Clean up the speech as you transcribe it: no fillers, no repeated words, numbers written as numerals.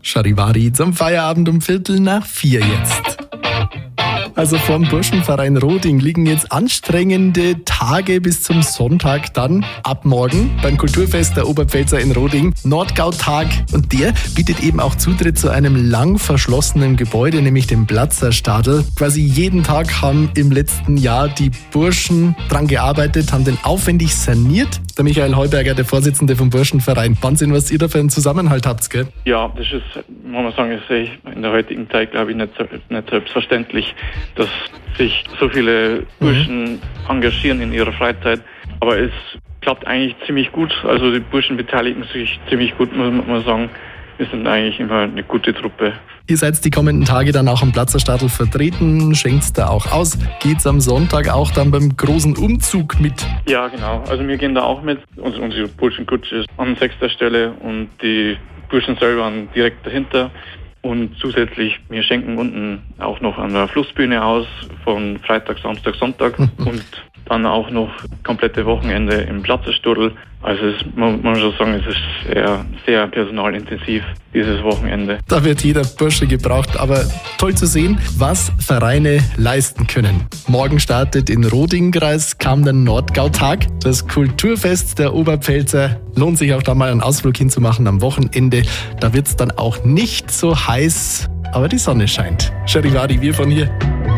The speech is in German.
Charivari zum Feierabend um 3:15 jetzt. Also vom Burschenverein Roding liegen jetzt anstrengende Tage bis zum Sonntag dann ab morgen beim Kulturfest der Oberpfälzer in Roding, Nordgautag. Und der bietet eben auch Zutritt zu einem lang verschlossenen Gebäude, nämlich dem Platzerstadl. Quasi jeden Tag haben im letzten Jahr die Burschen dran gearbeitet, haben den aufwendig saniert. Der Michael Heuberger, der Vorsitzende vom Burschenverein. Wahnsinn, was ihr da für einen Zusammenhalt habt, gell? Ja, das ist, muss man sagen, ist in der heutigen Zeit, glaube ich, nicht selbstverständlich, dass sich so viele Burschen engagieren in ihrer Freizeit. Aber es klappt eigentlich ziemlich gut. Also die Burschen beteiligen sich ziemlich gut, muss man sagen. Wir sind eigentlich immer eine gute Truppe. Ihr seid die kommenden Tage dann auch am Platzerstadl vertreten, schenkt's da auch aus. Geht's am Sonntag auch dann beim großen Umzug mit? Ja, genau. Also wir gehen da auch mit. Unsere Burschenkutsche ist an 6. Stelle und die Burschen selber direkt dahinter. Und zusätzlich, wir schenken unten auch noch an der Flussbühne aus von Freitag, Samstag, Sonntag und dann auch noch komplette Wochenende im Platzerstadl. Also man muss schon sagen, es ist sehr personalintensiv, dieses Wochenende. Da wird jeder Bursche gebraucht, aber toll zu sehen, was Vereine leisten können. Morgen startet in Roding-Kreis der Nordgautag, das Kulturfest der Oberpfälzer. Lohnt sich auch da mal einen Ausflug hinzumachen am Wochenende. Da wird es dann auch nicht so heiß, aber die Sonne scheint. Charivari, wir von hier.